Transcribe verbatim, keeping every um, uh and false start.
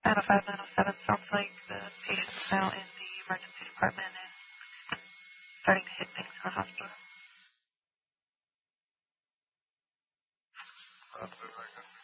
nine oh five, nine oh seven, sounds like the patient's now in the emergency department and starting to hit things in the hospital. That's it, I guess.